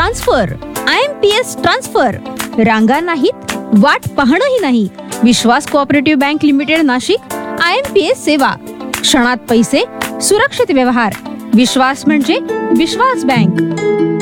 Transfer, IMPS transfer. रांगा नाहीत, वाट पाहणंही नाही. विश्वास cooperative bank limited Nashik. IMPS सेवा, क्षणात पैसे, सुरक्षित व्यवहार. विश्वास म्हणजे विश्वास बँक.